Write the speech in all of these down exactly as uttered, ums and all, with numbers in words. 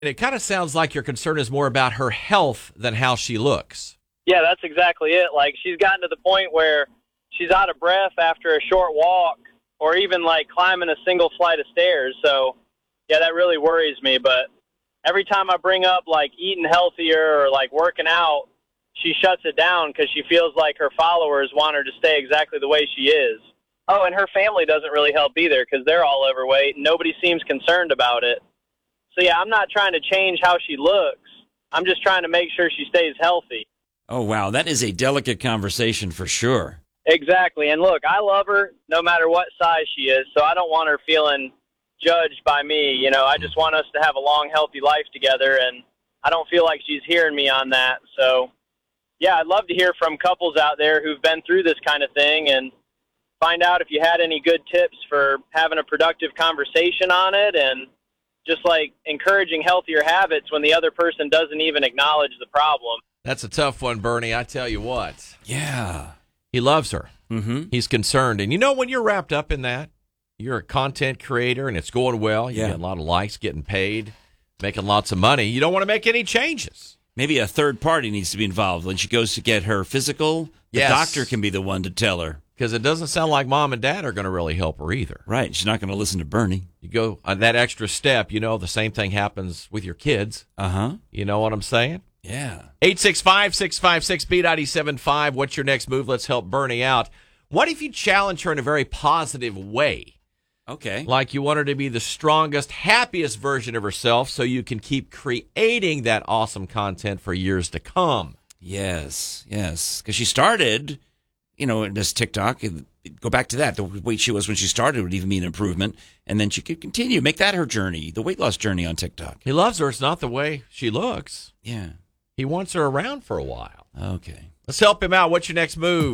And it kind of sounds like your concern is more about her health than how she looks. Yeah, that's exactly it. Like, she's gotten to the point where she's out of breath after a short walk or even, like, climbing a single flight of stairs. So, yeah, that really worries me. But every time I bring up, like, eating healthier or, like, working out, she shuts it down because she feels like her followers want her to stay exactly the way she is. Oh, and her family doesn't really help either because they're all overweight and nobody seems concerned about it. So, yeah, I'm not trying to change how she looks. I'm just trying to make sure she stays healthy. Oh, wow. That is a delicate conversation for sure. Exactly. And, look, I love her no matter what size she is, so I don't want her feeling judged by me. You know, I just want us to have a long, healthy life together, and I don't feel like she's hearing me on that. So, yeah, I'd love to hear from couples out there who've been through this kind of thing and find out if you had any good tips for having a productive conversation on it and just, like, encouraging healthier habits when the other person doesn't even acknowledge the problem. That's a tough one, Bernie. I tell you what. Yeah. He loves her. Mm-hmm. He's concerned. And you know, when you're wrapped up in that, you're a content creator and it's going well. You Yeah. get a lot of likes, getting paid, making lots of money. You don't want to make any changes. Maybe a third party needs to be involved. When she goes to get her physical, the Yes. doctor can be the one to tell her. Because it doesn't sound like mom and dad are going to really help her either. Right. She's not going to listen to Bernie. You go on that extra step, you know, the same thing happens with your kids. Uh-huh. You know what I'm saying? Yeah. eight six five, six five six, B nine seven five. What's your next move? Let's help Bernie out. What if you challenge her in a very positive way? Okay. Like you want her to be the strongest, happiest version of herself so you can keep creating that awesome content for years to come. Yes. Yes. Because she started, you know, in this TikTok, go back to that. The weight she was when she started would even be an improvement. And then she could continue, make that her journey, the weight loss journey on TikTok. He loves her. It's not the way she looks. Yeah. He wants her around for a while. Okay. Let's help him out. What's your next move?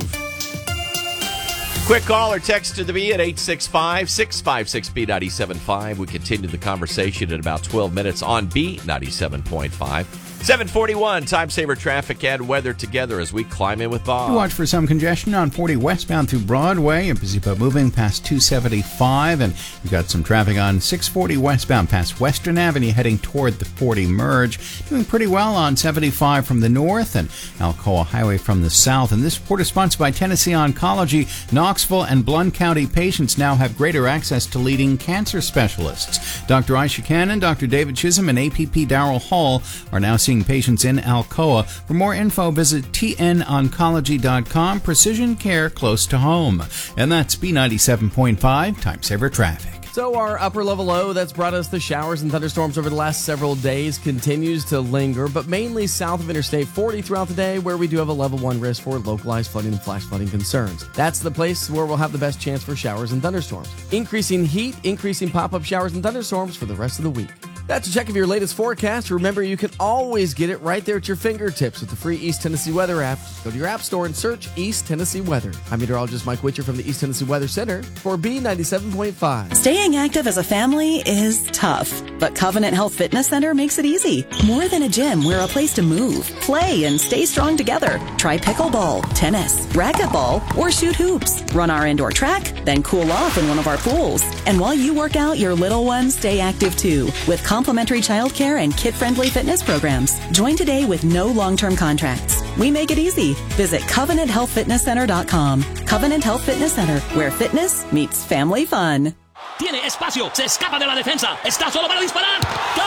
Quick call or text to the B at eight six five, six five six, B nine seven five. We continue the conversation in about twelve minutes on B ninety-seven point five. seven forty-one, time saver traffic and weather together as we climb in with Bob. You watch for some congestion on forty westbound through Broadway and busy but moving past two seventy-five, and you've got some traffic on six forty westbound past Western Avenue heading toward the forty merge. Doing pretty well on seventy-five from the north and Alcoa Highway from the south. And this report is sponsored by Tennessee Oncology. Knoxville and Blount County patients now have greater access to leading cancer specialists. Doctor Aisha Cannon, Doctor David Chisholm, and A P P Darrell Hall are now seeing patients in Alcoa. For more info, visit T N oncology dot com. Precision care close to home. And that's B ninety-seven point five, Time Saver Traffic. So our upper level low that's brought us the showers and thunderstorms over the last several days continues to linger, but mainly south of Interstate forty throughout the day, where we do have a level one risk for localized flooding and flash flooding concerns. That's the place where we'll have the best chance for showers and thunderstorms. Increasing heat, increasing pop-up showers and thunderstorms for the rest of the week. That's a check of your latest forecast. Remember, you can always get it right there at your fingertips with the free East Tennessee Weather app. Just go to your app store and search East Tennessee Weather. I'm meteorologist Mike Witcher from the East Tennessee Weather Center for B ninety-seven point five. Staying active as a family is tough, but Covenant Health Fitness Center makes it easy. More than a gym, we're a place to move, play, and stay strong together. Try pickleball, tennis, racquetball, or shoot hoops. Run our indoor track, then cool off in one of our pools. And while you work out, your little ones stay active too, with complimentary childcare and kid-friendly fitness programs. Join today with no long-term contracts. We make it easy. Visit covenant health fitness center dot com. Covenant Health Fitness Center, where fitness meets family fun. Tiene espacio, se escapa de la defensa, está solo para disparar.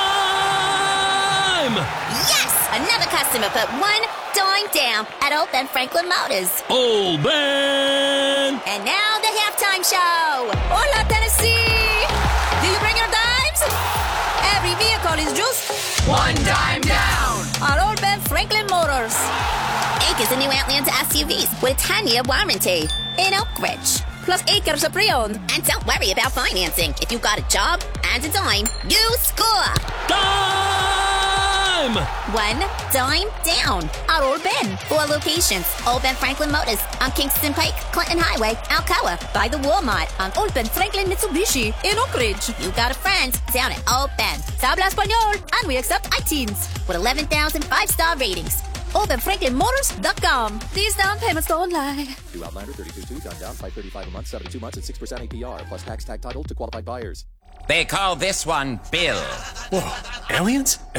Time! Yes! Another customer put one dime down at Old Ben Franklin Motors. Old Ben! And now the halftime show. Hola, Tennessee! Do you bring your dimes? Every vehicle is just one dime down at Old Ben Franklin Motors. Acres of new Atlanta S U Vs with a ten-year warranty in Oak Ridge. Plus acres of pre-owned. And don't worry about financing. If you've got a job and a dime, you score. Dime! One dime down at Old Ben. Four locations. Old Ben Franklin Motors on Kingston Pike, Clinton Highway, Alcoa. By the Walmart on Old Ben Franklin Mitsubishi in Oak Ridge. You got a friend down at Old Ben. Habla Español, and we accept iTeens with eleven thousand five-star ratings. old ben franklin motors dot com. These down payments don't lie. New Outlander thirty-two point two, done down five thirty-five a month, seventy-two months at six percent A P R, plus tax tag title to qualified buyers. They call this one Bill. Whoa, aliens?